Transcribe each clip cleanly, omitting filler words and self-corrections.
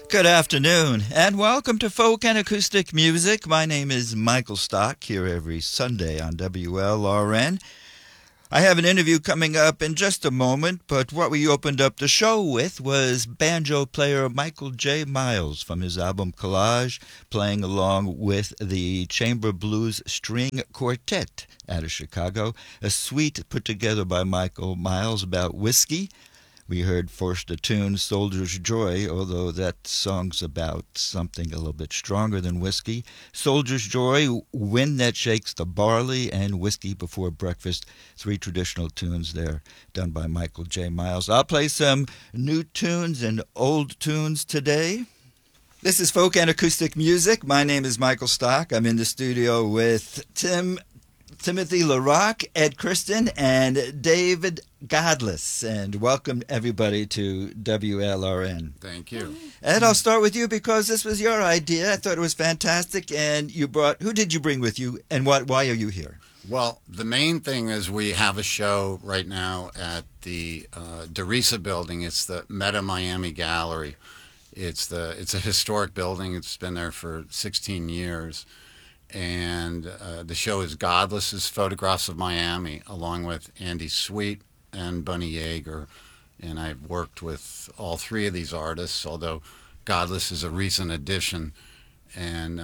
Good afternoon, and welcome to Folk and Acoustic Music. My name is Michael Stock, here every Sunday on WLRN. I have an interview coming up in just a moment, but what we opened up the show with was banjo player Michael J. Miles from his album Collage, playing along with the Chamber Blues String Quartet out of Chicago, a suite put together by Michael Miles about whiskey. We heard first the tune Soldier's Joy, although that song's about something a little bit stronger than whiskey. Soldier's Joy, Wind That Shakes the Barley, and Whiskey Before Breakfast. Three traditional tunes there done by Michael J. Miles. I'll play some new tunes and old tunes today. This is Folk and Acoustic Music. My name is Michael Stock. I'm in the studio with Timothy LaRock, Ed Kristen, and David Godless. And welcome everybody to WLRN. Thank you. Ed, I'll start with you because this was your idea. I thought it was fantastic. And who did you bring with you, and why are you here? Well, the main thing is we have a show right now at the DeRisa building. It's the Meta Miami Gallery. It's a historic building. It's been there for 16 years. And the show is Godless's Photographs of Miami, along with Andy Sweet and Bunny Yeager. And I've worked with all three of these artists, although Godless is a recent addition. And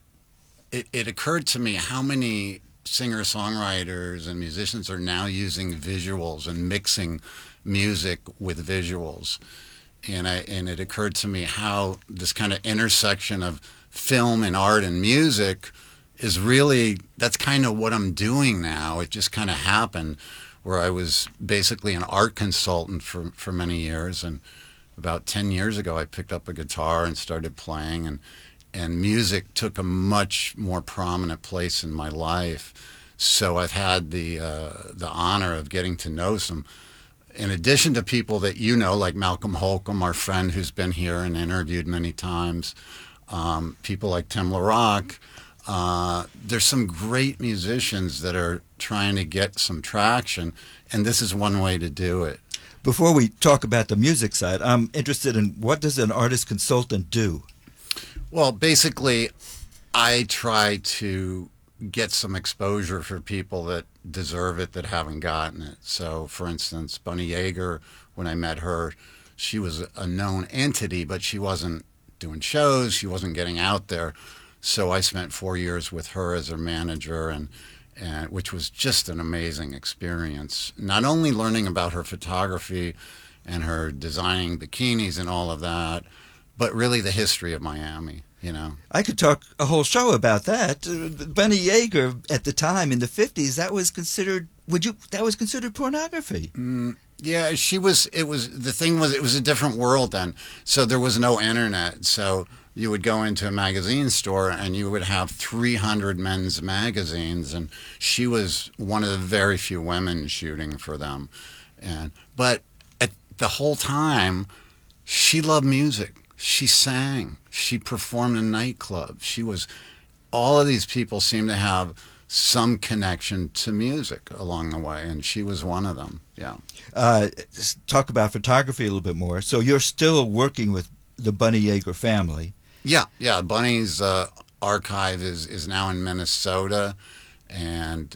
it occurred to me how many singer-songwriters and musicians are now using visuals and mixing music with visuals. And it occurred to me how this kind of intersection of film and art and music is really, that's kind of what I'm doing now. It just kind of happened, where I was basically an art consultant for many years, and about 10 years ago I picked up a guitar and started playing, and music took a much more prominent place in my life. So I've had the honor of getting to know some, in addition to people that you know, like Malcolm Holcomb, our friend who's been here and interviewed many times, people like Tim LaRock. There's some great musicians that are trying to get some traction, and this is one way to do it. Before we talk about the music side, I'm interested in what does an artist consultant do? Well, basically, I try to get some exposure for people that deserve it that haven't gotten it. So, for instance, Bunny Yeager, when I met her, she was a known entity, but she wasn't doing shows, she wasn't getting out there. So I spent 4 years with her as her manager, and which was just an amazing experience. Not only learning about her photography and her designing bikinis and all of that, but really the history of Miami, you know. I could talk a whole show about that. Bunny Yeager at the time in the 50s, that was considered pornography. Yeah, it was a different world then. So there was no internet. So you would go into a magazine store and you would have 300 men's magazines, and she was one of the very few women shooting for them. But at the whole time, she loved music. She sang. She performed in nightclubs. All of these people seem to have some connection to music along the way, and she was one of them. Yeah. Talk about photography a little bit more. So you're still working with the Bunny Yeager family. Yeah. Bunny's archive is now in Minnesota, and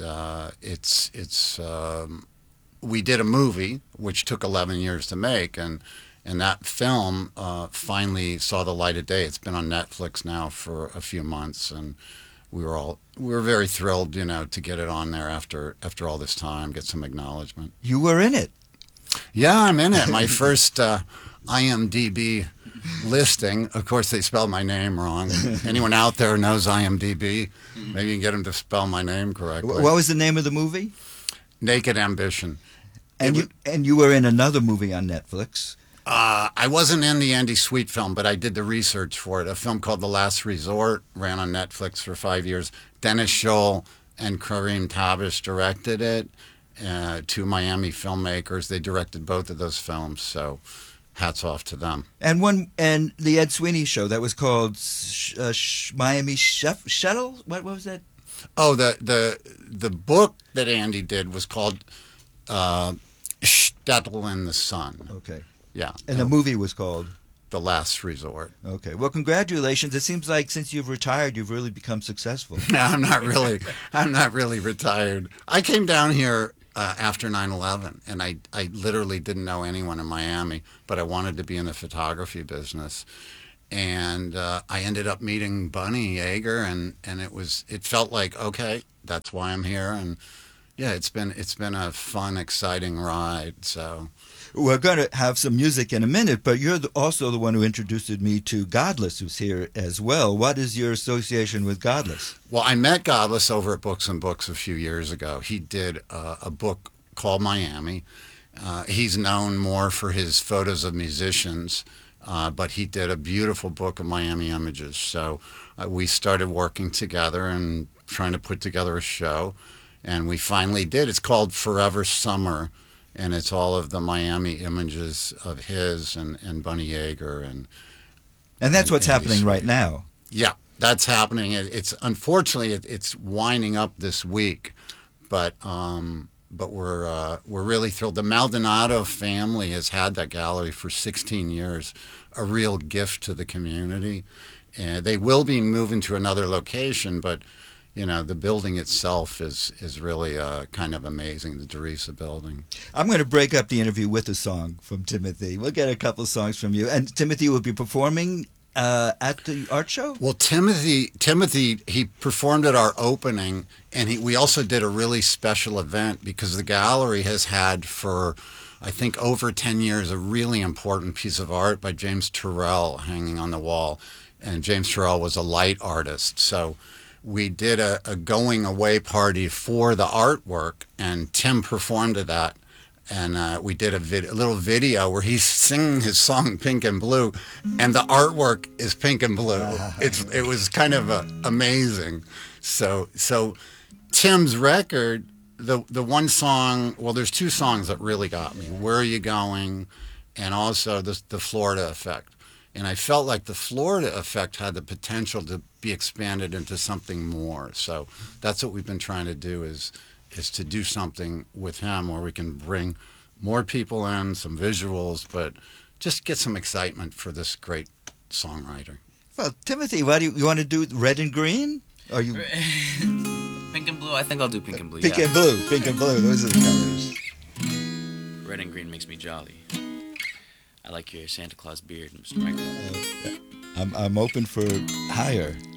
we did a movie which took 11 years to make, and that film finally saw the light of day. It's been on Netflix now for a few months, and we were very thrilled, to get it on there after all this time, get some acknowledgement. You were in it. Yeah, I'm in it. My first IMDb listing. Of course, they spelled my name wrong. Anyone out there knows IMDb? Maybe you can get them to spell my name correctly. What was the name of the movie? Naked Ambition. And you were in another movie on Netflix. I wasn't in the Andy Sweet film, but I did the research for it. A film called The Last Resort ran on Netflix for 5 years. Dennis Scholl and Kareem Tabish directed it. Two Miami filmmakers. They directed both of those films, so hats off to them. And the Ed Sweeney show that was called Miami Shuttle. What was that? Oh, the book that Andy did was called Shtetl in the Sun. Okay. Yeah. And the movie was called? the last resort. Okay. Well, congratulations. It seems like since you've retired, you've really become successful. No, I'm not really retired. I came down here after 9/11, and I literally didn't know anyone in Miami, but I wanted to be in the photography business. And I ended up meeting Bunny Yeager, and it felt like, okay, that's why I'm here. And yeah, it's been a fun, exciting ride. So We're going to have some music in a minute, but you're also the one who introduced me to Godless, who's here as well. What is your association with Godless? well, I met Godless over at Books and Books a few years ago. He did a book called Miami. He's known more for his photos of musicians, but he did a beautiful book of Miami images. So we started working together and trying to put together a show, and we finally did. It's called Forever Summer, and it's all of the Miami images of his and Bunny Yeager And that's what's Andy happening Sweet. right now. Yeah, that's happening. It's unfortunately it's winding up this week, but we're really thrilled. The Maldonado family has had that gallery for 16 years, a real gift to the community. And they will be moving to another location, but you know the building itself is really kind of amazing. The Derisa building. I'm going to break up the interview with a song from Timothy. We'll get a couple of songs from you. And Timothy will be performing at the art show? Well, Timothy, he performed at our opening, and we also did a really special event because the gallery has had for, I think, over 10 years, a really important piece of art by James Turrell hanging on the wall. And James Turrell was a light artist. So we did a going away party for the artwork, and Tim performed at that. And we did a little video where he's singing his song "Pink and Blue," and the artwork is pink and blue. It was kind of amazing. So Tim's record, the one song. Well, there's two songs that really got me: "Where Are You Going," and also the Florida Effect. And I felt like the Florida Effect had the potential to be expanded into something more. So that's what we've been trying to do is to do something with him where we can bring more people in, some visuals, but just get some excitement for this great songwriter. Well, Timothy, what do you want to do? Red and green? Are you Pink and blue? I think I'll do pink and blue. pink yeah. and blue? Pink and blue. Those are the colors. Red and green makes me jolly. I like your Santa Claus beard, Mr. Michael. I'm open for hire.